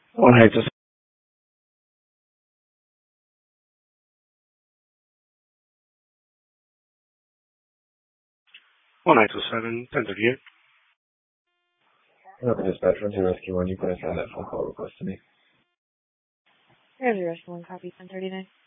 192 1038. Hello, dispatch 1 Rescue 1. You can assign that phone call request to me. Here's your rescue one copy, 1039.